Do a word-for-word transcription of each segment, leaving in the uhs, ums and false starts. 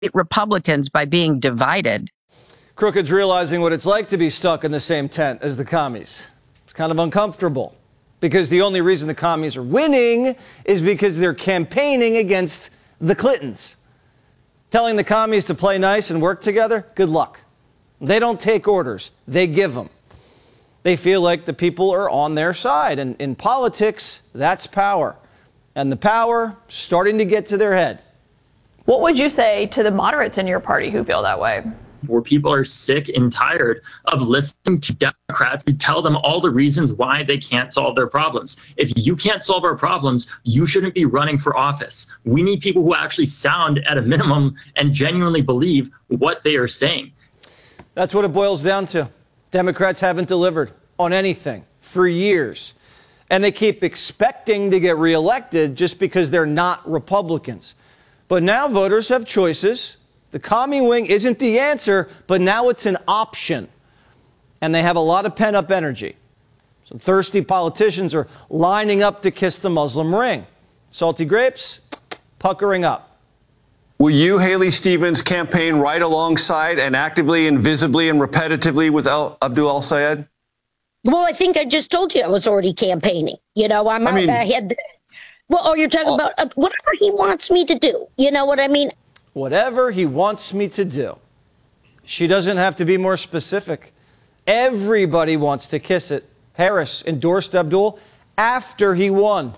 Republicans by being divided. Crooked's realizing what it's like to be stuck in the same tent as the commies. It's kind of uncomfortable because the only reason the commies are winning is because they're campaigning against the Clintons. Telling the commies to play nice and work together, good luck. They don't take orders, they give them. They feel like the people are on their side, and in politics, that's power. And the power starting to get to their head. What would you say to the moderates in your party who feel that way? Where people are sick and tired of listening to Democrats who tell them all the reasons why they can't solve their problems. If you can't solve our problems, you shouldn't be running for office. We need people who actually sound at a minimum and genuinely believe what they are saying. That's what it boils down to. Democrats haven't delivered on anything for years. And they keep expecting to get reelected just because they're not Republicans. But now voters have choices. The commie wing isn't the answer, but now it's an option. And they have a lot of pent-up energy. Some thirsty politicians are lining up to kiss the Muslim ring. Salty grapes, puckering up. Will you, Haley Stevens, campaign right alongside and actively and visibly and repetitively with El- Abdul El-Sayed? Well, I think I just told you I was already campaigning. You know, I'm I mean, I had. Well, oh, you're talking uh, about uh, whatever he wants me to do. You know what I mean? Whatever he wants me to do. She doesn't have to be more specific. Everybody wants to kiss it. Harris endorsed Abdul after he won.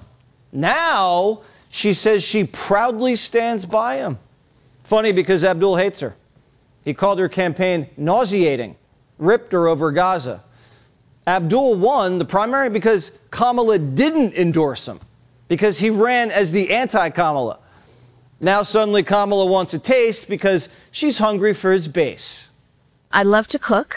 Now she says she proudly stands by him. Funny because Abdul hates her. He called her campaign nauseating, ripped her over Gaza. Abdul won the primary because Kamala didn't endorse him, because he ran as the anti-Kamala. Now suddenly Kamala wants a taste because she's hungry for his base. I love to cook.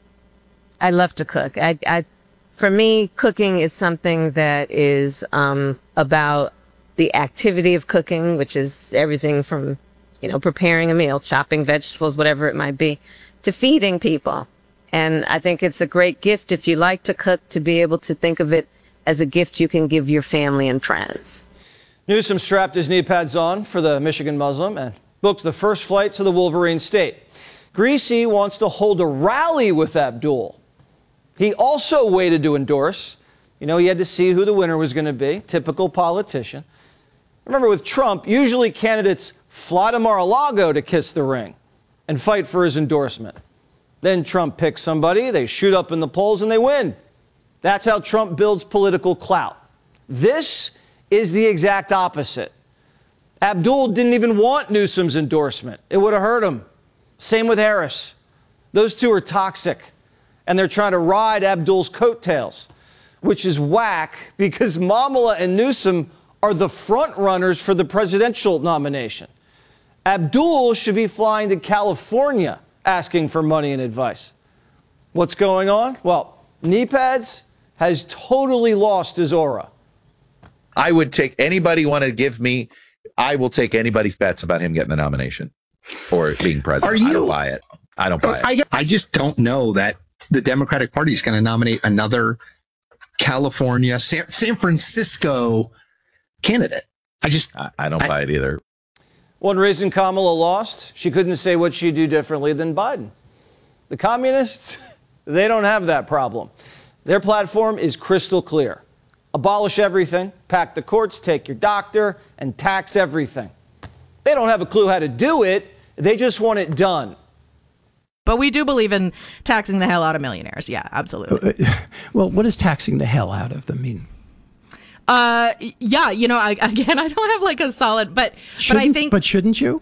I love to cook. I, I, for me, cooking is something that is um, about the activity of cooking, which is everything from, you know, preparing a meal, chopping vegetables, whatever it might be, to feeding people. And I think it's a great gift if you like to cook to be able to think of it as a gift you can give your family and friends. Newsom strapped his knee pads on for the Michigan Muslim and booked the first flight to the Wolverine State. Greasy wants to hold a rally with Abdul. He also waited to endorse. You know, he had to see who the winner was going to be. Typical politician. Remember, with Trump, usually candidates fly to Mar-a-Lago to kiss the ring and fight for his endorsement. Then Trump picks somebody, they shoot up in the polls, and they win. That's how Trump builds political clout. This is the exact opposite. Abdul didn't even want Newsom's endorsement. It would have hurt him. Same with Harris. Those two are toxic, and they're trying to ride Abdul's coattails, which is whack because Kamala and Newsom are the front runners for the presidential nomination. Abdul should be flying to California asking for money and advice. What's going on? Well, knee pads has totally lost his aura. I would take anybody want to give me. I will take anybody's bets about him getting the nomination or being president. Are you, I don't buy it. I don't buy it. I, I just don't know that the Democratic Party is going to nominate another California, San, San Francisco candidate. I just I, I don't I, buy it either. One reason Kamala lost, she couldn't say what she'd do differently than Biden. The communists, they don't have that problem. Their platform is crystal clear. Abolish everything, pack the courts, take your doctor, and tax everything. They don't have a clue how to do it. They just want it done. But we do believe in taxing the hell out of millionaires. Yeah, absolutely. Uh, well, what does taxing the hell out of them mean? Uh, yeah, you know, I, again, I don't have like a solid, but shouldn't, but I think, but shouldn't you?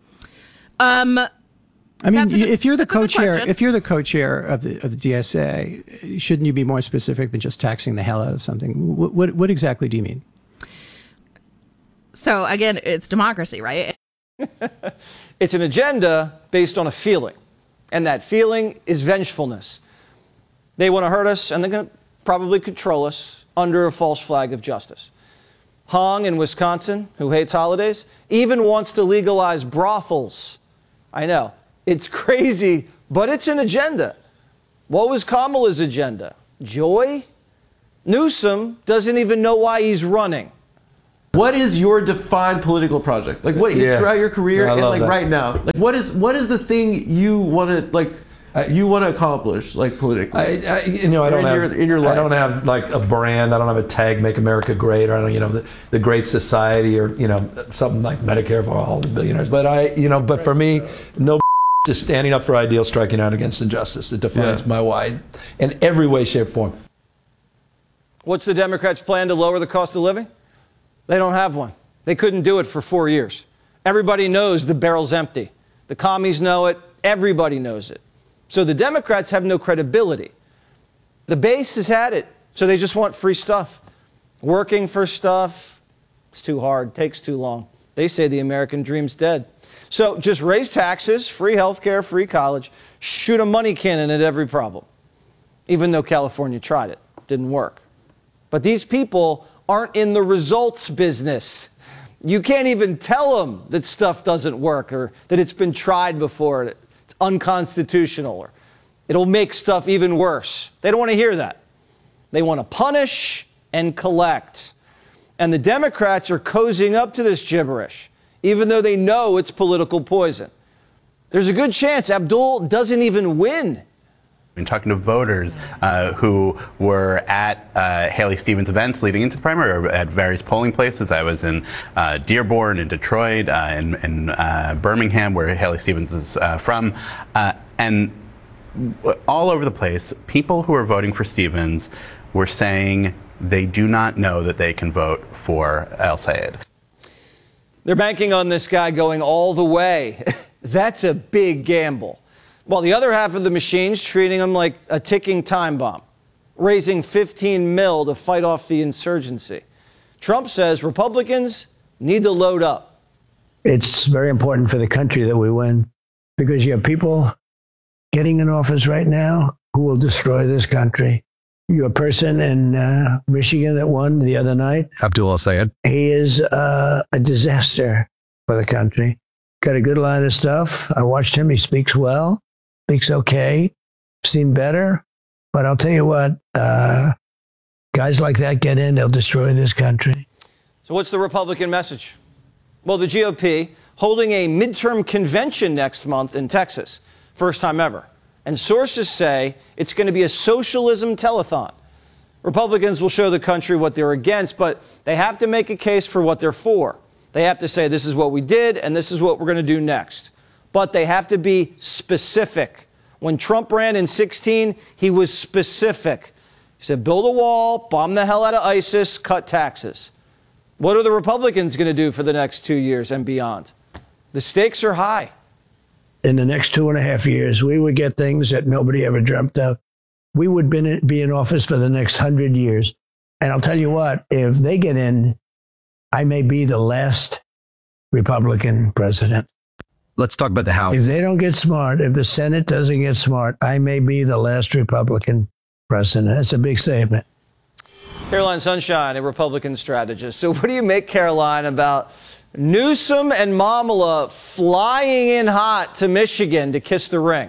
Um, I mean, good, if you're the co-chair, if you're the co-chair of the of the D S A, shouldn't you be more specific than just taxing the hell out of something? What what, what exactly do you mean? So again, it's democracy, right? It's an agenda based on a feeling, and that feeling is vengefulness. They want to hurt us, and they're going to probably control us under a false flag of justice. Hong in Wisconsin, who hates holidays, even wants to legalize brothels. I know, it's crazy, but it's an agenda. What was Kamala's agenda? Joy? Newsom doesn't even know why he's running. What is your defined political project? Like what Yeah. throughout your career Yeah, I and love like that. right now? Like what is what is the thing you want to like you want to accomplish like politically? I, I, you know, I Or don't in have. your, in your life. I don't have like a brand. I don't have a tag, "Make America Great," or I don't, you know, the, the Great Society, or you know, something like Medicare for all the billionaires. But I, you know, but for me, no, just standing up for ideals, striking out against injustice. That defines Yeah. my why in every way, shape, form. What's the Democrats' plan to lower the cost of living? They don't have one. They couldn't do it for four years. Everybody knows the barrel's empty. The commies know it. Everybody knows it. So the Democrats have no credibility. The base has had it, so they just want free stuff. Working for stuff, it's too hard, takes too long. They say the American dream's dead. So just raise taxes, free health care, free college, shoot a money cannon at every problem. Even though California tried it, didn't work. But these people aren't in the results business. You can't even tell them that stuff doesn't work or that it's been tried before, it's unconstitutional, or it'll make stuff even worse. They don't want to hear that. They want to punish and collect. And the Democrats are cozying up to this gibberish, even though they know it's political poison. There's a good chance Abdul doesn't even win. Been talking to voters uh, who were at uh, Haley Stevens events leading into the primary, or at various polling places. I was in uh, Dearborn, in Detroit, uh, in, in uh, Birmingham, where Haley Stevens is uh, from, uh, and all over the place, people who are voting for Stevens were saying they do not know that they can vote for El-Sayed. They're banking on this guy going all the way. That's a big gamble. While the other half of the machine's treating him like a ticking time bomb, raising fifteen mil to fight off the insurgency. Trump says Republicans need to load up. It's very important for the country that we win, because you have people getting in office right now who will destroy this country. You have a person in uh, Michigan that won the other night. Abdul El-Sayed. He is uh, a disaster for the country. Got a good line of stuff. I watched him. He speaks well. Speaks okay, seen better, but I'll tell you what, uh, guys like that get in, they'll destroy this country. So what's the Republican message? Well, the G O P holding a midterm convention next month in Texas, first time ever. And sources say it's going to be a socialism telethon. Republicans will show the country what they're against, but they have to make a case for what they're for. They have to say this is what we did and this is what we're going to do next. But they have to be specific. When Trump ran in sixteen, he was specific. He said, build a wall, bomb the hell out of ISIS, cut taxes. What are the Republicans going to do for the next two years and beyond? The stakes are high. In the next two and a half years, we would get things that nobody ever dreamt of. We would be in office for the next hundred years. And I'll tell you what, if they get in, I may be the last Republican president. Let's talk about the House. If they don't get smart, if the Senate doesn't get smart, I may be the last Republican president. That's a big statement. Caroline Sunshine, a Republican strategist. So what do you make, Caroline, about Newsom and Mamala flying in hot to Michigan to kiss the ring?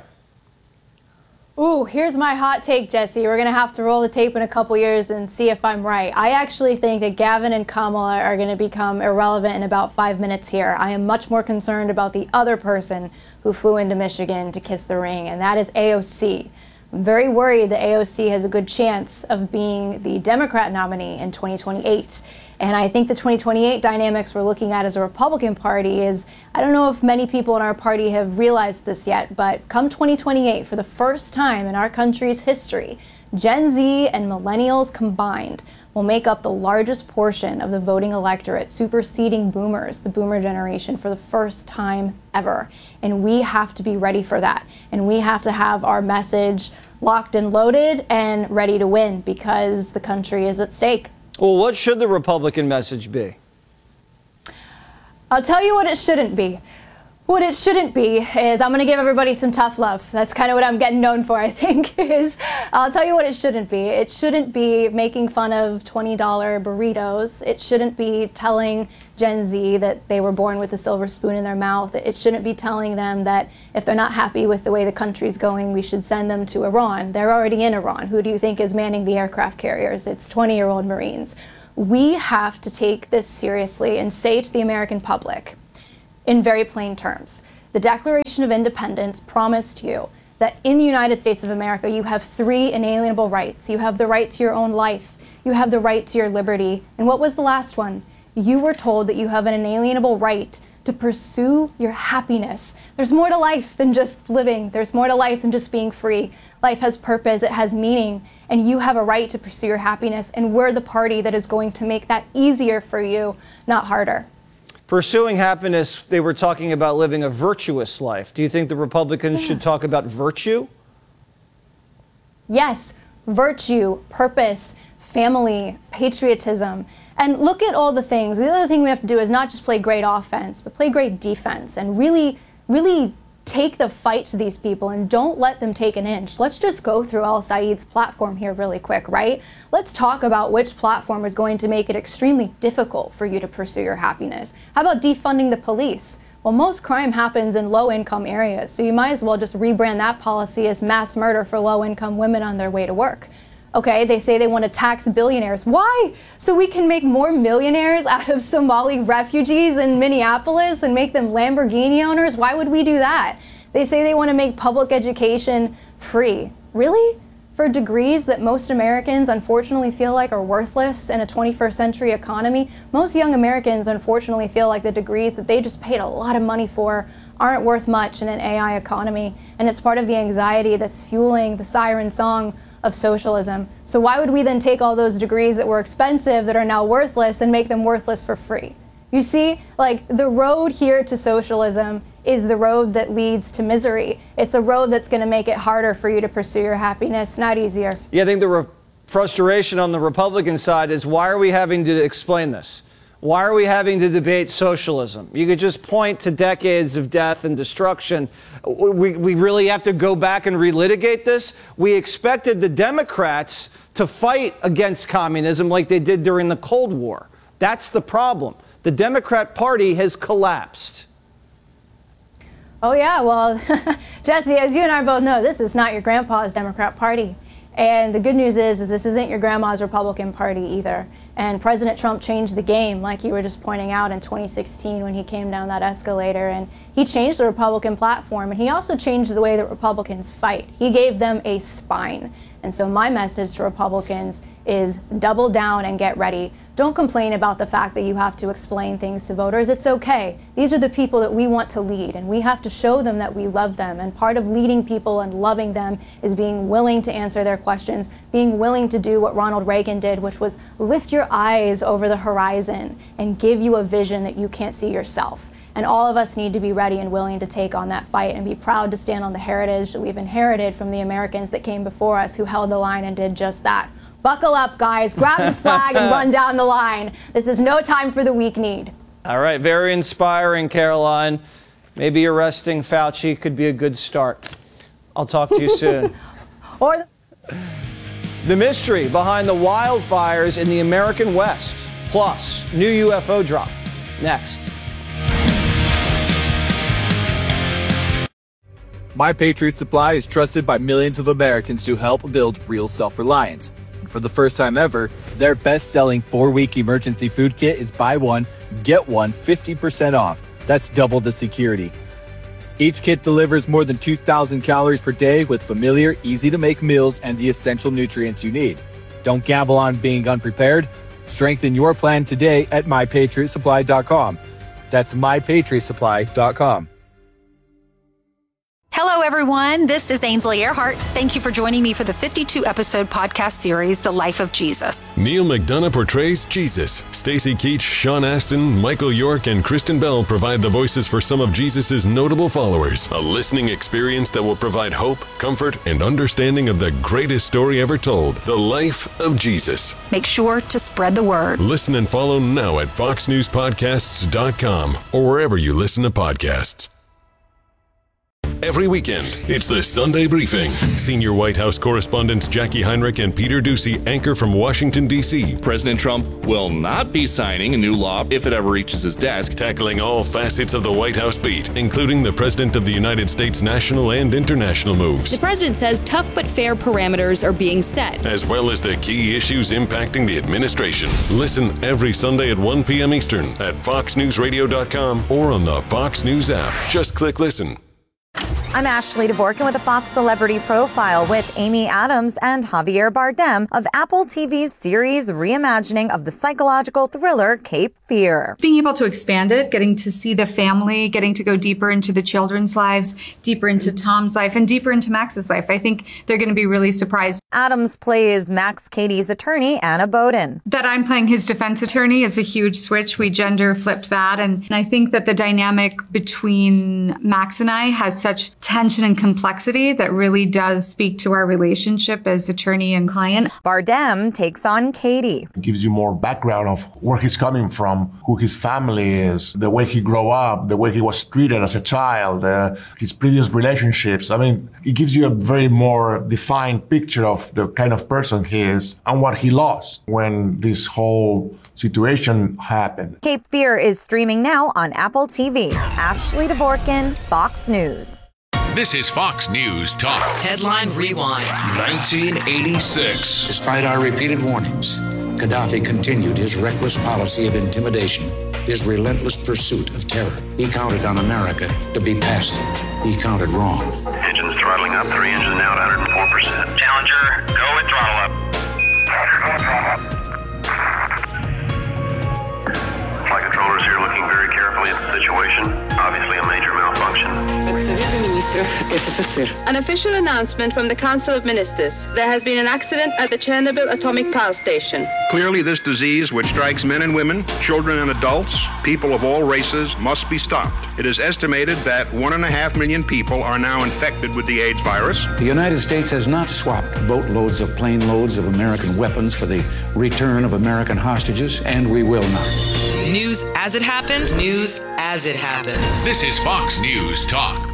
Ooh, here's my hot take, Jesse. We're going to have to roll the tape in a couple years and see if I'm right. I actually think that Gavin and Kamala are going to become irrelevant in about five minutes here. I am much more concerned about the other person who flew into Michigan to kiss the ring, and that is A O C. I'm very worried that A O C has a good chance of being the Democrat nominee in twenty twenty-eight. And I think the twenty twenty-eight dynamics we're looking at as a Republican Party is, I don't know if many people in our party have realized this yet, but come twenty twenty-eight, for the first time in our country's history, Gen Z and millennials combined will make up the largest portion of the voting electorate, superseding boomers, the boomer generation, for the first time ever. And we have to be ready for that. And we have to have our message locked and loaded and ready to win, because the country is at stake. Well, what should the Republican message be? I'll tell you what it shouldn't be. What it shouldn't be is, I'm going to give everybody some tough love. That's kind of what I'm getting known for, I think, is I'll tell you what it shouldn't be. It shouldn't be making fun of twenty dollar burritos. It shouldn't be telling Gen Z that they were born with a silver spoon in their mouth. It shouldn't be telling them that if they're not happy with the way the country's going, we should send them to Iran. They're already in Iran. Who do you think is manning the aircraft carriers? It's twenty-year-old Marines. We have to take this seriously and say to the American public, in very plain terms, the Declaration of Independence promised you that in the United States of America, you have three inalienable rights. You have the right to your own life. You have the right to your liberty. And what was the last one? You were told that you have an inalienable right to pursue your happiness. There's more to life than just living. There's more to life than just being free. Life has purpose, it has meaning, and you have a right to pursue your happiness, and we're the party that is going to make that easier for you, not harder. Pursuing happiness, they were talking about living a virtuous life. Do you think the Republicans yeah. should talk about virtue? Yes, virtue, purpose, family, patriotism. And look at all the things. The other thing we have to do is not just play great offense, but play great defense and really, really take the fight to these people and don't let them take an inch. Let's just go through Al Saeed's platform here really quick, right? Let's talk about which platform is going to make it extremely difficult for you to pursue your happiness. How about defunding the police? Well, most crime happens in low-income areas, so you might as well just rebrand that policy as mass murder for low-income women on their way to work. Okay, they say they want to tax billionaires. Why? So we can make more millionaires out of Somali refugees in Minneapolis and make them Lamborghini owners? Why would we do that? They say they want to make public education free. Really? For degrees that most Americans unfortunately feel like are worthless in a twenty-first century economy? Most young Americans unfortunately feel like the degrees that they just paid a lot of money for aren't worth much in an A I economy. And it's part of the anxiety that's fueling the siren song of socialism. So why would we then take all those degrees that were expensive that are now worthless and make them worthless for free? You see, like the road here to socialism is the road that leads to misery. It's a road that's going to make it harder for you to pursue your happiness, not easier. Yeah, I think the re- frustration on the Republican side is, why are we having to explain this? Why are we having to debate socialism? You could just point to decades of death and destruction. We, we really have to go back and relitigate this? We expected the Democrats to fight against communism like they did during the Cold War. That's the problem. The Democrat Party has collapsed. Oh yeah, well, Jesse, as you and I both know, this is not your grandpa's Democrat Party. And the good news is, is this isn't your grandma's Republican Party either. And President Trump changed the game, like you were just pointing out, in twenty sixteen when he came down that escalator. And he changed the Republican platform, and he also changed the way that Republicans fight. He gave them a spine. And so my message to Republicans is double down and get ready. Don't complain about the fact that you have to explain things to voters. It's okay. These are the people that we want to lead, and we have to show them that we love them. And part of leading people and loving them is being willing to answer their questions, being willing to do what Ronald Reagan did, which was lift your eyes over the horizon and give you a vision that you can't see yourself. And all of us need to be ready and willing to take on that fight and be proud to stand on the heritage that we've inherited from the Americans that came before us, who held the line and did just that. Buckle up, guys. Grab the flag and run down the line. This is no time for the weak-kneed. All right, very inspiring, Caroline. Maybe arresting Fauci could be a good start. I'll talk to you soon. Or the mystery behind the wildfires in the American West, plus new U F O drop. Next. My Patriot Supply is trusted by millions of Americans to help build real self-reliance. And for the first time ever, their best-selling four-week emergency food kit is buy one, get one fifty percent off. That's double the security. Each kit delivers more than two thousand calories per day with familiar, easy-to-make meals and the essential nutrients you need. Don't gamble on being unprepared. Strengthen your plan today at my patriot supply dot com. That's my patriot supply dot com. Hello, everyone. This is Ainsley Earhart. Thank you for joining me for the fifty-two episode podcast series, The Life of Jesus. Neil McDonough portrays Jesus. Stacy Keach, Sean Astin, Michael York, and Kristen Bell provide the voices for some of Jesus's notable followers. A listening experience that will provide hope, comfort, and understanding of the greatest story ever told, The Life of Jesus. Make sure to spread the word. Listen and follow now at fox news podcasts dot com or wherever you listen to podcasts. every weekend. It's the Sunday Briefing. Senior White House correspondents Jackie Heinrich and Peter Doocy anchor from Washington, D C President Trump will not be signing a new law if it ever reaches his desk. Tackling all facets of the White House beat, including the President of the United States national and international moves. The president says tough but fair parameters are being set, as well as the key issues impacting the administration. Listen every Sunday at one p.m. Eastern at fox news radio dot com or on the Fox News app. Just click listen. I'm Ashley Dvorkin with a Fox Celebrity Profile with Amy Adams and Javier Bardem of Apple T V's series reimagining of the psychological thriller Cape Fear. Being able to expand it, getting to see the family, getting to go deeper into the children's lives, deeper into Tom's life, and deeper into Max's life, I think they're going to be really surprised. Adams plays Max Cady's attorney, Anna Bowden. That I'm playing his defense attorney is a huge switch. We gender flipped that. And, and I think that the dynamic between Max and I has such tension and complexity that really does speak to our relationship as attorney and client. Bardem takes on Cady. It gives you more background of where he's coming from, who his family is, the way he grew up, the way he was treated as a child, uh, his previous relationships. I mean, it gives you a very more defined picture of the kind of person he is and what he lost when this whole situation happened. Cape Fear is streaming now on Apple T V. Ashley Dvorkin, Fox News. This is Fox News Talk. Headline Rewind. nineteen eighty-six. Despite our repeated warnings, Gaddafi continued his reckless policy of intimidation, his relentless pursuit of terror. He counted on America to be passive. He counted wrong. Engines throttling up, three engines now at one hundred four percent. Challenger, go with throttle up. Roger, go with throttle up. Flight controllers here looking very carefully at the situation. Obviously a major malfunction. An official announcement from the Council of Ministers. There has been an accident at the Chernobyl atomic power station. Clearly, this disease, which strikes men and women, children and adults, people of all races, must be stopped. It is estimated that one and a half million people are now infected with the AIDS virus. The United States has not swapped boatloads of plane loads of American weapons for the return of American hostages, and we will not. News as it happened, news as it happens. This is Fox News Talk.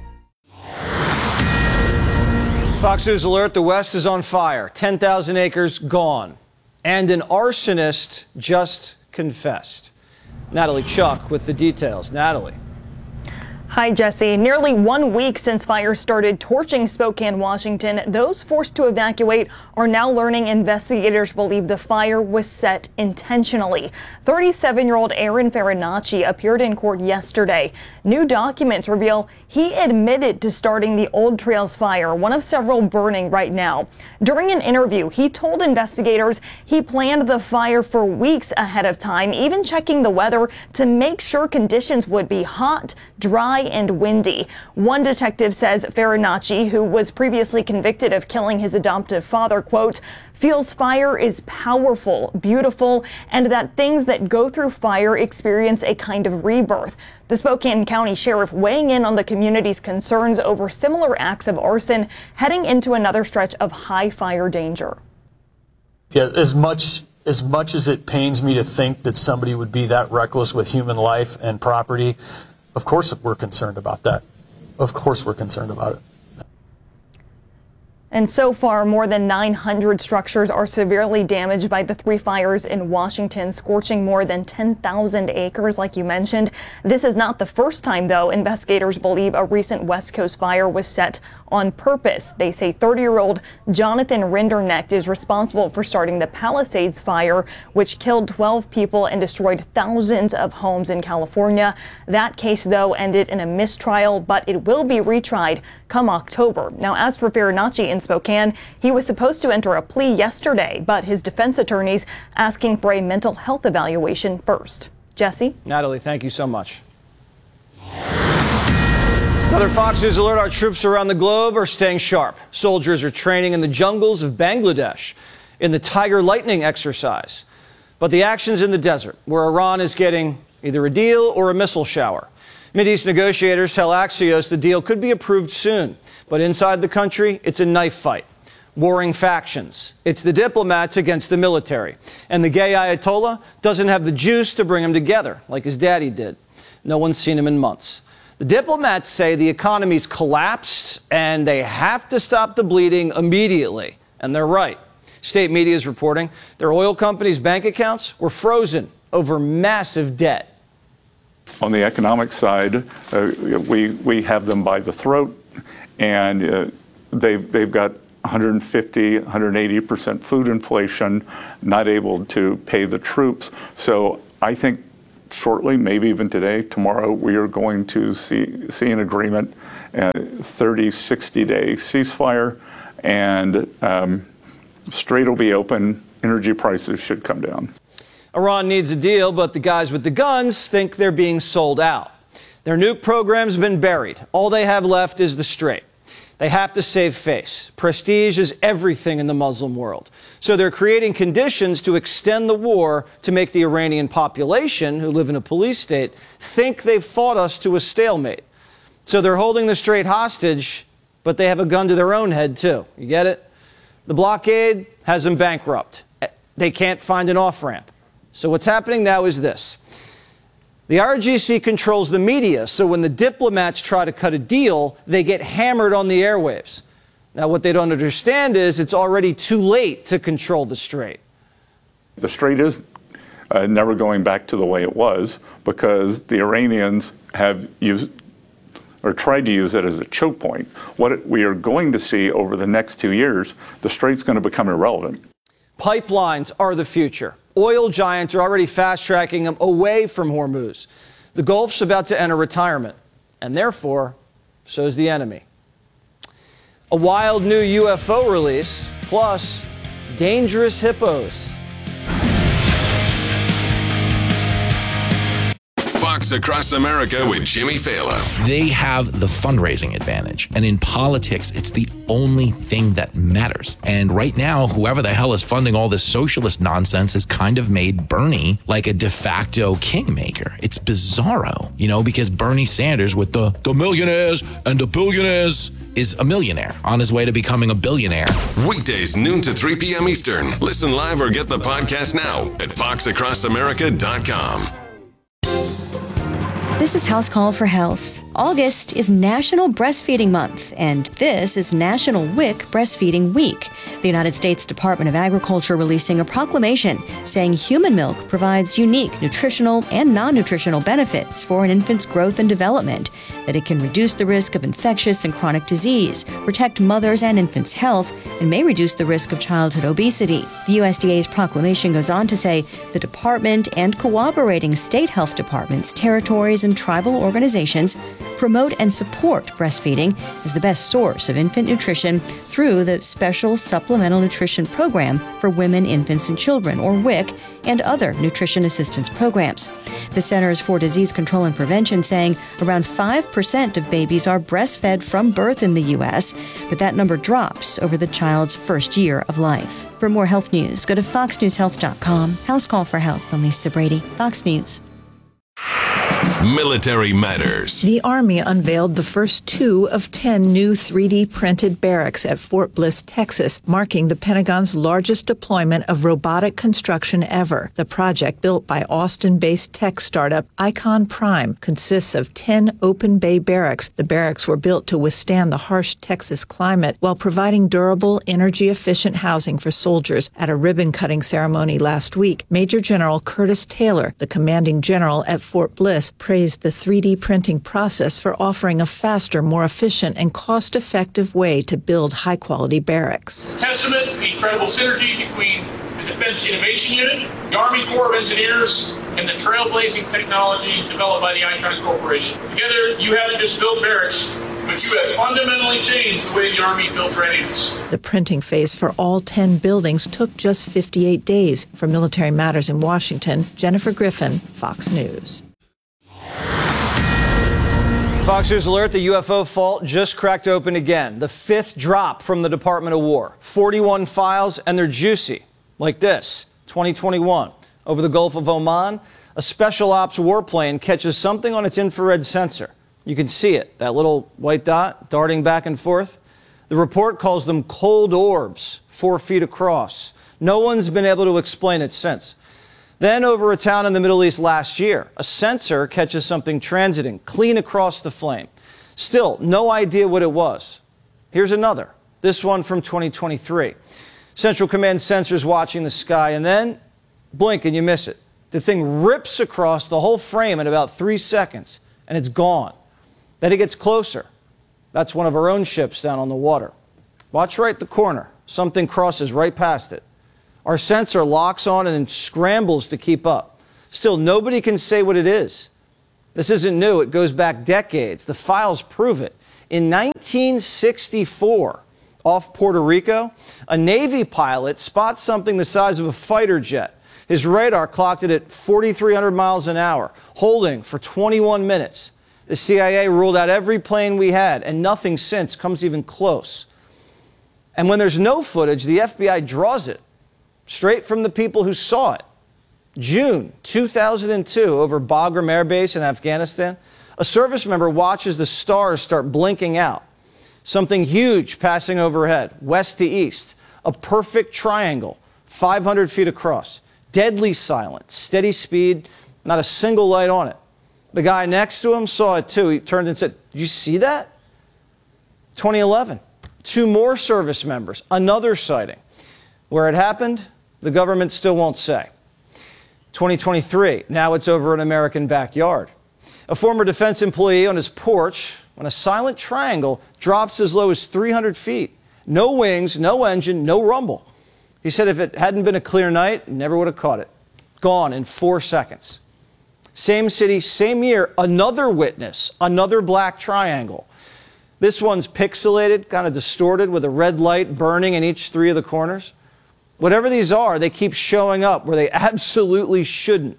Fox News alert, the West is on fire. ten thousand acres gone. And an arsonist just confessed. Natalie Chuck with the details. Natalie. Hi, Jesse. Nearly one week since fires started torching Spokane, Washington, those forced to evacuate are now learning investigators believe the fire was set intentionally. thirty-seven-year-old Aaron Farinacci appeared in court yesterday. New documents reveal he admitted to starting the Old Trails fire, one of several burning right now. During an interview, he told investigators he planned the fire for weeks ahead of time, even checking the weather to make sure conditions would be hot, dry, and windy. One detective says Farinacci, who was previously convicted of killing his adoptive father, quote, feels fire is powerful, beautiful, and that things that go through fire experience a kind of rebirth. The Spokane County Sheriff weighing in on the community's concerns over similar acts of arson heading into another stretch of high fire danger. Yeah, as much as much as it pains me to think that somebody would be that reckless with human life and property, of course we're concerned about that. Of course we're concerned about it. And so far, more than nine hundred structures are severely damaged by the three fires in Washington, scorching more than ten thousand acres, like you mentioned. This is not the first time, though. Investigators believe a recent West Coast fire was set on purpose. They say thirty-year-old Jonathan Rinderknecht is responsible for starting the Palisades fire, which killed twelve people and destroyed thousands of homes in California. That case, though, ended in a mistrial, but it will be retried come October. Now, as for Farinacci in Spokane, he was supposed to enter a plea yesterday, but his defense attorneys asking for a mental health evaluation first. Jesse? Natalie, thank you so much. Another Fox News alert, our troops around the globe are staying sharp. Soldiers are training in the jungles of Bangladesh in the Tiger Lightning exercise. But the action's in the desert, where Iran is getting either a deal or a missile shower. Mideast negotiators tell Axios the deal could be approved soon. But inside the country, it's a knife fight. Warring factions. It's the diplomats against the military. And the gay Ayatollah doesn't have the juice to bring them together, like his daddy did. No one's seen him in months. The diplomats say the economy's collapsed and they have to stop the bleeding immediately. And they're right. State media is reporting their oil companies' bank accounts were frozen over massive debt. On the economic side, uh, we, we have them by the throat, and uh, they've, they've got one hundred fifty, one hundred eighty percent food inflation, not able to pay the troops. So I think shortly, maybe even today, tomorrow, we are going to see, see an agreement, a thirty, sixty day ceasefire, and um, Strait will be open. Energy prices should come down. Iran needs a deal, but the guys with the guns think they're being sold out. Their nuke program's been buried. All they have left is the Strait. They have to save face. Prestige is everything in the Muslim world. So they're creating conditions to extend the war to make the Iranian population, who live in a police state, think they've fought us to a stalemate. So they're holding the Strait hostage, but they have a gun to their own head, too. You get it? The blockade has them bankrupt. They can't find an off-ramp. So what's happening now is this. The R G C controls the media, so when the diplomats try to cut a deal, they get hammered on the airwaves. Now, what they don't understand is it's already too late to control the Strait. The Strait is uh, never going back to the way it was because the Iranians have used or tried to use it as a choke point. What we are going to see over the next two years, the Strait's going to become irrelevant. Pipelines are the future. Oil giants are already fast-tracking them away from Hormuz. The Gulf's about to enter retirement, and therefore, so is the enemy. A wild new U F O release, plus dangerous hippos. Fox Across America with Jimmy Fallon. They have the fundraising advantage. And in politics, it's the only thing that matters. And right now, whoever the hell is funding all this socialist nonsense has kind of made Bernie like a de facto kingmaker. It's bizarro, you know, because Bernie Sanders with the, the millionaires and the billionaires is a millionaire on his way to becoming a billionaire. Weekdays, noon to three p.m. Eastern. Listen live or get the podcast now at fox across america dot com. This is House Call for Health. August is National Breastfeeding Month, and this is National W I C Breastfeeding Week. The United States Department of Agriculture releasing a proclamation saying human milk provides unique nutritional and non-nutritional benefits for an infant's growth and development, that it can reduce the risk of infectious and chronic disease, protect mothers' and infants' health, and may reduce the risk of childhood obesity. The U S D A's proclamation goes on to say the department and cooperating state health departments, territories, and tribal organizations promote and support breastfeeding as the best source of infant nutrition through the Special Supplemental Nutrition Program for Women, Infants, and Children, or W I C, and other nutrition assistance programs. The Centers for Disease Control and Prevention saying around five percent of babies are breastfed from birth in the U S, but that number drops over the child's first year of life. For more health news, go to fox news health dot com. House Call for Health. I'm Lisa Brady, Fox News. Military Matters. The Army unveiled the first two of ten new three D printed barracks at Fort Bliss, Texas, marking the Pentagon's largest deployment of robotic construction ever. The project, built by Austin-based tech startup Icon Prime, consists of ten open bay barracks. The barracks were built to withstand the harsh Texas climate while providing durable, energy-efficient housing for soldiers. At a ribbon-cutting ceremony last week, Major General Curtis Taylor, the commanding general at Fort Bliss, praised the three D printing process for offering a faster, more efficient, and cost-effective way to build high-quality barracks. Testament to the incredible synergy between the Defense Innovation Unit, the Army Corps of Engineers, and the trailblazing technology developed by the Icon Corporation. Together, you haven't just built barracks, but you have fundamentally changed the way the Army built readiness. The printing phase for all ten buildings took just fifty-eight days. For Military Matters in Washington, Jennifer Griffin, Fox News. Fox News alert, the U F O vault just cracked open again. The fifth drop from the Department of War. forty-one files, and they're juicy. Like this, twenty twenty-one. Over the Gulf of Oman, a special ops warplane catches something on its infrared sensor. You can see it, that little white dot darting back and forth. The report calls them cold orbs, four feet across. No one's been able to explain it since. Then over a town in the Middle East last year, a sensor catches something transiting clean across the flame. Still, no idea what it was. Here's another, this one from twenty twenty-three. Central Command sensors watching the sky, and then blink and you miss it. The thing rips across the whole frame in about three seconds, and it's gone. Then it gets closer. That's one of our own ships down on the water. Watch right the corner. Something crosses right past it. Our sensor locks on and scrambles to keep up. Still, nobody can say what it is. This isn't new. It goes back decades. The files prove it. In nineteen sixty-four, off Puerto Rico, a Navy pilot spots something the size of a fighter jet. His radar clocked it at forty-three hundred miles an hour, holding for twenty-one minutes. The C I A ruled out every plane we had, and nothing since comes even close. And when there's no footage, the F B I draws it straight from the people who saw it. June two thousand two, over Bagram Air Base in Afghanistan, a service member watches the stars start blinking out. Something huge passing overhead, west to east, a perfect triangle, five hundred feet across, deadly silent, steady speed, not a single light on it. The guy next to him saw it too. He turned and said, "Did you see that?" twenty eleven, two more service members, another sighting. Where it happened, the government still won't say. twenty twenty-three, now it's over an American backyard. A former defense employee on his porch when a silent triangle drops as low as three hundred feet. No wings, no engine, no rumble. He said if it hadn't been a clear night, he never would have caught it. Gone in four seconds. Same city, same year, another witness, another black triangle. This one's pixelated, kind of distorted, with a red light burning in each three of the corners. Whatever these are, they keep showing up where they absolutely shouldn't.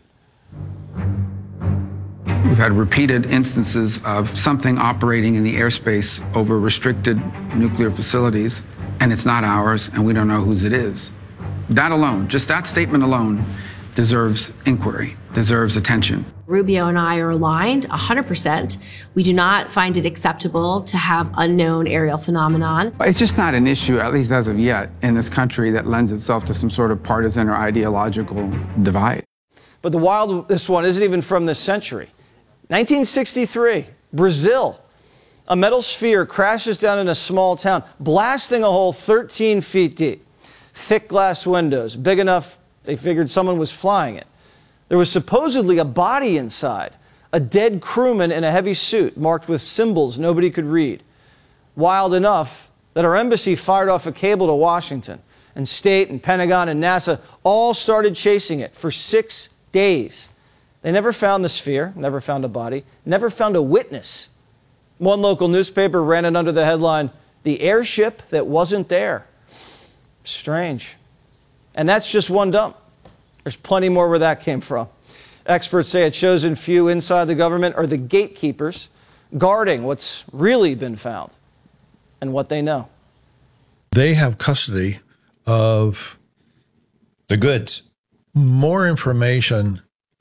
We've had repeated instances of something operating in the airspace over restricted nuclear facilities, and it's not ours, and we don't know whose it is. That alone, just that statement alone, deserves inquiry, deserves attention. Rubio and I are aligned one hundred percent. We do not find it acceptable to have unknown aerial phenomenon. It's just not an issue, at least as of yet, in this country that lends itself to some sort of partisan or ideological divide. But the wildest one isn't even from this century. nineteen sixty-three, Brazil. A metal sphere crashes down in a small town, blasting a hole thirteen feet deep. Thick glass windows, big enough they figured someone was flying it. There was supposedly a body inside, a dead crewman in a heavy suit marked with symbols nobody could read. Wild enough that our embassy fired off a cable to Washington, and State and Pentagon and NASA all started chasing it for six days. They never found the sphere, never found a body, never found a witness. One local newspaper ran it under the headline, "The airship that wasn't there." Strange. And that's just one dump. There's plenty more where that came from. Experts say a chosen few inside the government are the gatekeepers, guarding what's really been found and what they know. They have custody of the goods. More information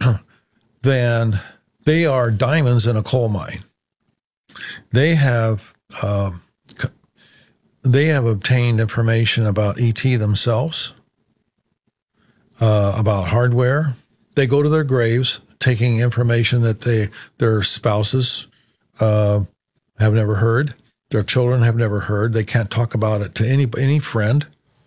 than they are diamonds in a coal mine. They have uh, they have obtained information about E T themselves, uh, about hardware. They go to their graves taking information that they their spouses uh, have never heard, their children have never heard. They can't talk about it to any any friend.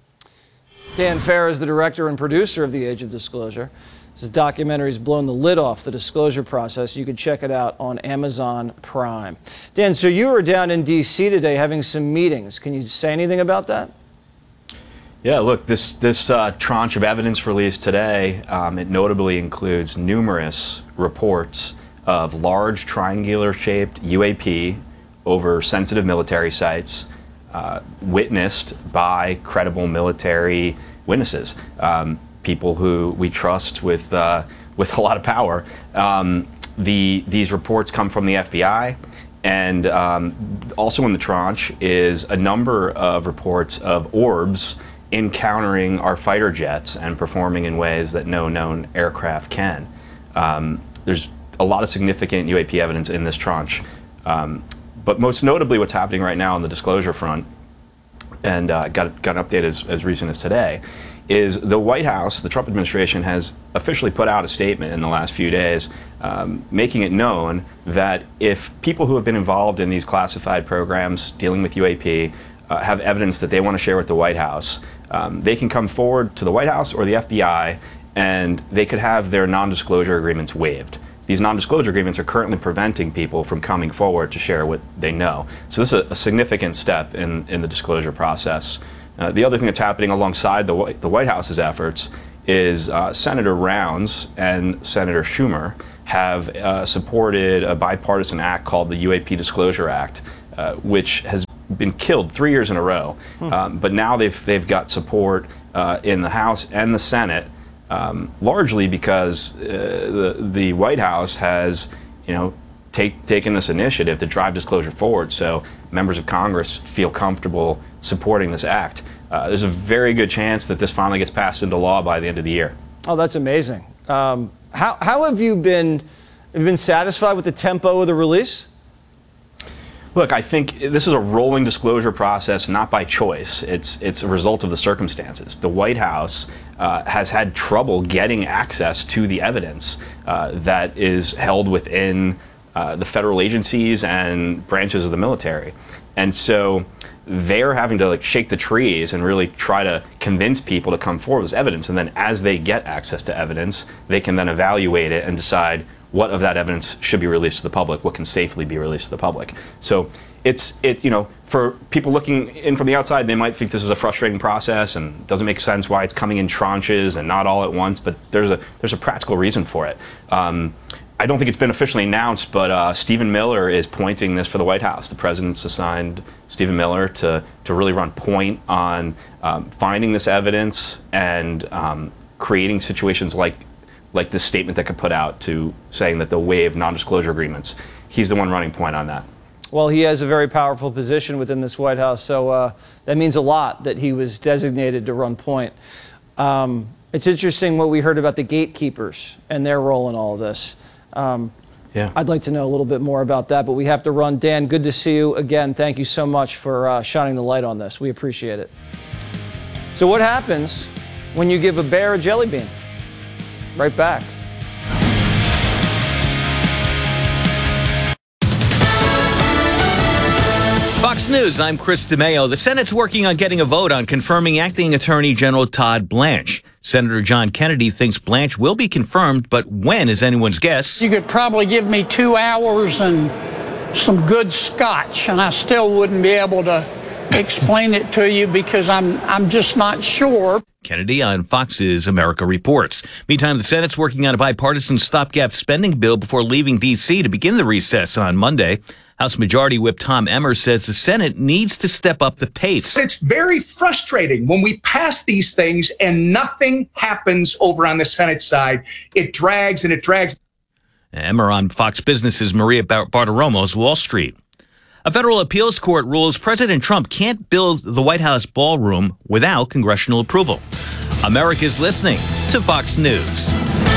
Dan Farr is the director and producer of The Age of Disclosure. This documentary's blown the lid off the disclosure process. You can check it out on Amazon Prime. Dan, so you were down in D C today having some meetings. Can you say anything about that? Yeah, look, this this uh, tranche of evidence released today, um, it notably includes numerous reports of large triangular-shaped U A P over sensitive military sites, uh, witnessed by credible military witnesses. Um, people who we trust with uh, with a lot of power. Um, the these reports come from the F B I, and um, also in the tranche is a number of reports of orbs encountering our fighter jets and performing in ways that no known aircraft can. Um, there's a lot of significant U A P evidence in this tranche, um, but most notably what's happening right now on the disclosure front, and uh, got, got an update as, as recent as today, is the White House, the Trump administration, has officially put out a statement in the last few days um, making it known that if people who have been involved in these classified programs dealing with U A P uh, have evidence that they want to share with the White House, um, they can come forward to the White House or the F B I, and they could have their non-disclosure agreements waived. These non-disclosure agreements are currently preventing people from coming forward to share what they know. So this is a, a significant step in, in the disclosure process. Uh, the other thing that's happening alongside the, the White House's efforts is uh, Senator Rounds and Senator Schumer have uh, supported a bipartisan act called the U A P Disclosure Act, uh, which has been killed three years in a row. Hmm. Um, but now they've, they've got support uh, in the House and the Senate, um, largely because uh, the, the White House has, you know, take, taken this initiative to drive disclosure forward. So members of Congress feel comfortable supporting this act. Uh, there's a very good chance that this finally gets passed into law by the end of the year. Oh, that's amazing. Um, how, how have you been, have you been satisfied with the tempo of the release? Look, I think this is a rolling disclosure process, not by choice. It's, it's a result of the circumstances. The White House uh, has had trouble getting access to the evidence uh, that is held within uh, the federal agencies and branches of the military. And so they're having to like shake the trees and really try to convince people to come forward with this evidence. And then as they get access to evidence, they can then evaluate it and decide what of that evidence should be released to the public, what can safely be released to the public. So it's, it, you know, for people looking in from the outside, they might think this is a frustrating process and doesn't make sense why it's coming in tranches and not all at once, but there's a, there's a practical reason for it. Um, I don't think it's been officially announced, but uh, Stephen Miller is pointing this for the White House. The president's assigned Stephen Miller to, to really run point on um, finding this evidence and um, creating situations like, like this statement that could put out to saying that they'll waive non-disclosure agreements. He's the one running point on that. Well, he has a very powerful position within this White House, so uh, that means a lot that he was designated to run point. Um, it's interesting what we heard about the gatekeepers and their role in all of this. Um, yeah. I'd like to know a little bit more about that, but we have to run. Dan, good to see you again. Thank you so much for uh, shining the light on this. We appreciate it. So what happens when you give a bear a jelly bean? Right back. Fox News, I'm Chris DeMeo. The Senate's working on getting a vote on confirming Acting Attorney General Todd Blanche. Senator John Kennedy thinks Blanche will be confirmed, but when is anyone's guess. You could probably give me two hours and some good scotch, and I still wouldn't be able to explain it to you because I'm I'm just not sure. Kennedy on Fox's America Reports. Meantime, the Senate's working on a bipartisan stopgap spending bill before leaving D C to begin the recess on Monday. House Majority Whip Tom Emmer says the Senate needs to step up the pace. It's very frustrating when we pass these things and nothing happens over on the Senate side. It drags and it drags. Emmer on Fox Business's Maria Bartiromo's Wall Street. A federal appeals court rules President Trump can't build the White House ballroom without congressional approval. America's listening to Fox News.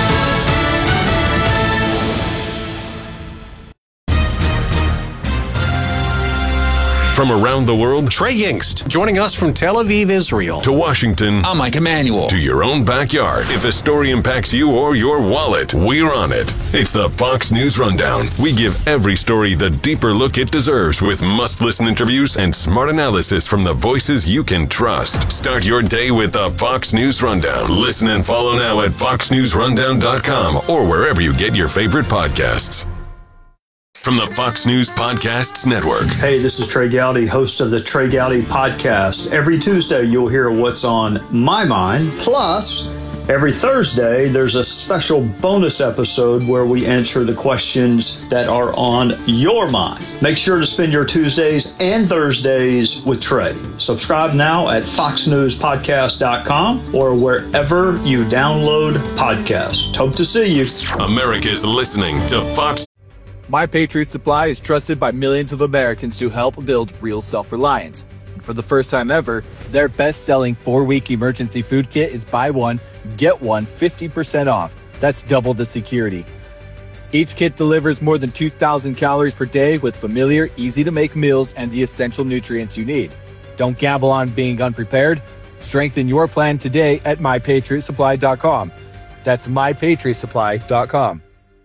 From around the world, Trey Yingst, joining us from Tel Aviv, Israel. To Washington. I'm Mike Emanuel. To your own backyard. If a story impacts you or your wallet, we're on it. It's the Fox News Rundown. We give every story the deeper look it deserves with must-listen interviews and smart analysis from the voices you can trust. Start your day with the Fox News Rundown. Listen and follow now at fox news rundown dot com or wherever you get your favorite podcasts. From the Fox News Podcasts Network. Hey, this is Trey Gowdy, host of the Trey Gowdy Podcast. Every Tuesday, you'll hear what's on my mind. Plus, every Thursday, there's a special bonus episode where we answer the questions that are on your mind. Make sure to spend your Tuesdays and Thursdays with Trey. Subscribe now at fox news podcast dot com or wherever you download podcasts. Hope to see you. America's listening to Fox. My Patriot Supply is trusted by millions of Americans to help build real self-reliance. And for the first time ever, their best-selling four-week emergency food kit is buy one, get one fifty percent off. That's double the security. Each kit delivers more than two thousand calories per day with familiar, easy-to-make meals and the essential nutrients you need. Don't gamble on being unprepared. Strengthen your plan today at my patriot supply dot com. That's my patriot supply dot com.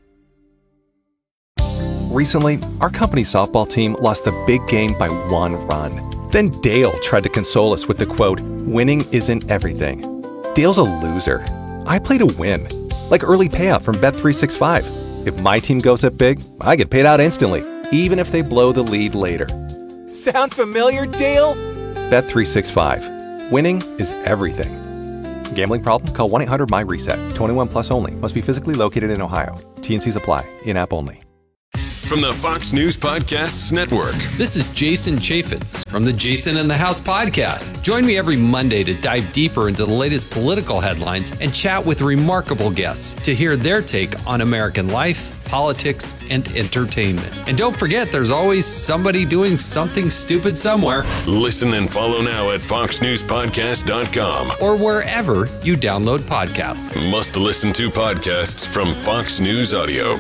Recently, our company softball team lost the big game by one run. Then Dale tried to console us with the quote, "Winning isn't everything." Dale's a loser. I play to win, like early payout from Bet three sixty-five. If my team goes up big, I get paid out instantly, even if they blow the lead later. Sound familiar, Dale? Bet three sixty-five. Winning is everything. Gambling problem? Call one eight hundred M Y reset. twenty-one plus only. Must be physically located in Ohio. T and Cs apply. In-app only. From the Fox News Podcasts Network. This is Jason Chaffetz from the Jason in the House podcast. Join me every Monday to dive deeper into the latest political headlines and chat with remarkable guests to hear their take on American life, politics, and entertainment. And don't forget, there's always somebody doing something stupid somewhere. Listen and follow now at fox news podcast dot com or wherever you download podcasts. Must listen to podcasts from Fox News Audio.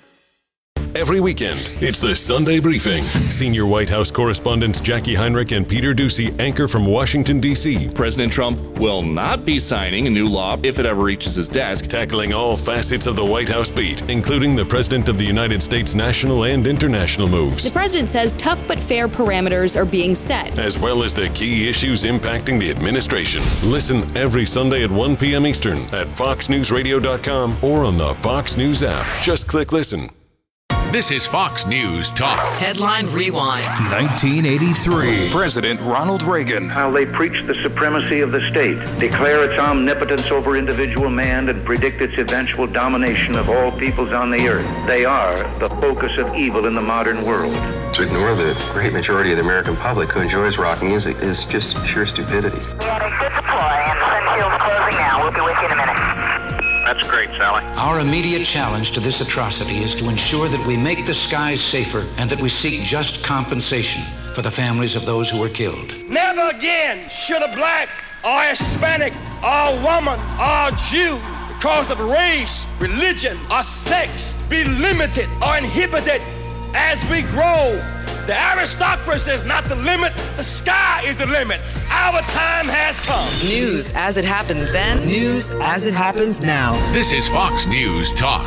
Every weekend, it's the Sunday Briefing. Senior White House correspondents Jackie Heinrich and Peter Doocy anchor from Washington, D C President Trump will not be signing a new law if it ever reaches his desk. Tackling all facets of the White House beat, including the President of the United States national and international moves. The president says tough but fair parameters are being set, as well as the key issues impacting the administration. Listen every Sunday at one p.m. Eastern at fox news radio dot com or on the Fox News app. Just click listen. This is Fox News Talk. Headline Rewind. nineteen eighty-three. President Ronald Reagan. How they preach the supremacy of the state, declare its omnipotence over individual man, and predict its eventual domination of all peoples on the earth. They are the focus of evil in the modern world. To ignore the great majority of the American public who enjoys rock music is just pure stupidity. We had a good deploy, and the sun shield's closing now. We'll be with you in a minute. That's great, Sally. Our immediate challenge to this atrocity is to ensure that we make the skies safer and that we seek just compensation for the families of those who were killed. Never again should a black or Hispanic or woman or Jew, because of race, religion, or sex, be limited or inhibited as we grow. The aristocracy is not the limit, the sky is the limit. Our time has come. News as it happened then, news as it happens now. This is Fox News Talk.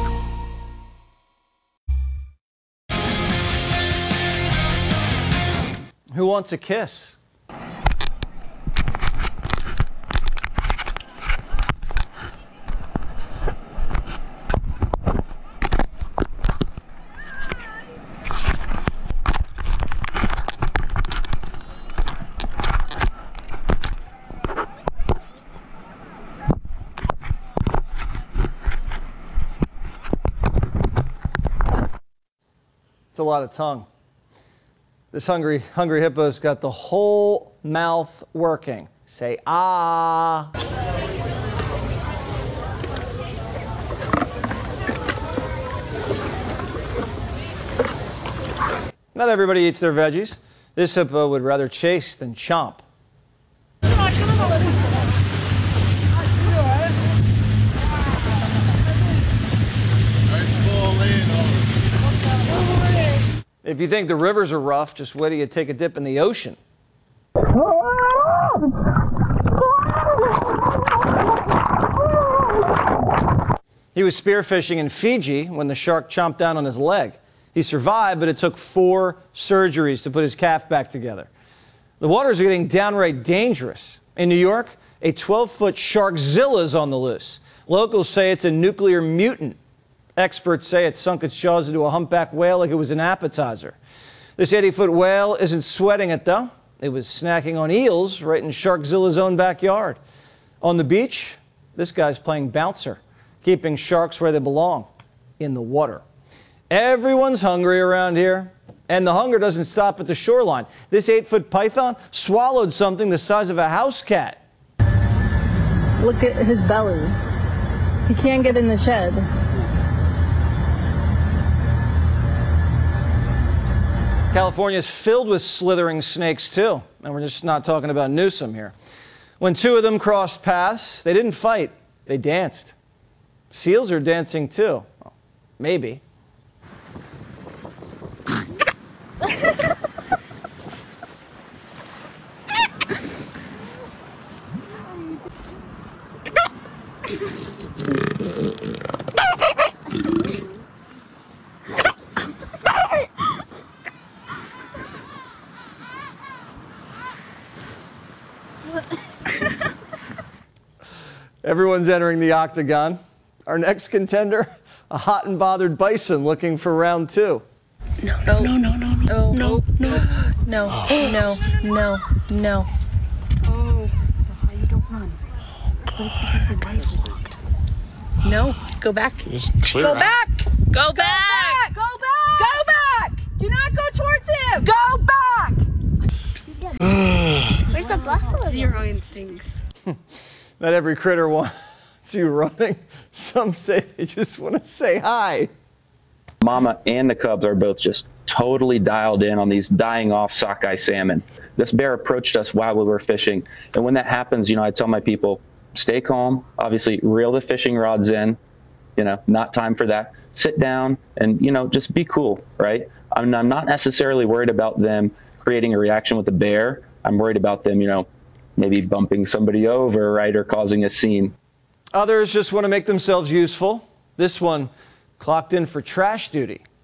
Who wants a kiss? It's a lot of tongue. This hungry, hungry hippo's got the whole mouth working. Say ah. Not everybody eats their veggies. This hippo would rather chase than chomp. If you think the rivers are rough, just wait till you take a dip in the ocean. He was spearfishing in Fiji when the shark chomped down on his leg. He survived, but it took four surgeries to put his calf back together. The waters are getting downright dangerous. In New York, a twelve-foot sharkzilla is on the loose. Locals say it's a nuclear mutant. Experts say it sunk its jaws into a humpback whale like it was an appetizer. This eighty-foot whale isn't sweating it, though. It was snacking on eels right in Sharkzilla's own backyard. On the beach, this guy's playing bouncer, keeping sharks where they belong, in the water. Everyone's hungry around here, and the hunger doesn't stop at the shoreline. This eight-foot python swallowed something the size of a house cat. Look at his belly. He can't get in the shed. California is filled with slithering snakes, too. And we're just not talking about Newsom here. When two of them crossed paths, they didn't fight, they danced. Seals are dancing, too. Well, maybe. Everyone's entering the octagon. Our next contender, a hot and bothered bison looking for round two. No, no, no, no, no, no, no, no, no, no, no, no. Oh, that's why you don't run. But it's because the wife's locked. No, go back. Go back. Go back. Go back. Go back. Do not go towards him. Go back. Where's the buffalo? Zero instincts. Not every critter wants you running. Some say they just want to say hi. Mama and the cubs are both just totally dialed in on these dying off sockeye salmon. This bear approached us while we were fishing. And when that happens, you know, I tell my people, stay calm, obviously reel the fishing rods in, you know, not time for that. Sit down and, you know, just be cool, right? I'm, I'm not necessarily worried about them creating a reaction with the bear. I'm worried about them, you know, maybe bumping somebody over, right, or causing a scene. Others just want to make themselves useful. This one clocked in for trash duty.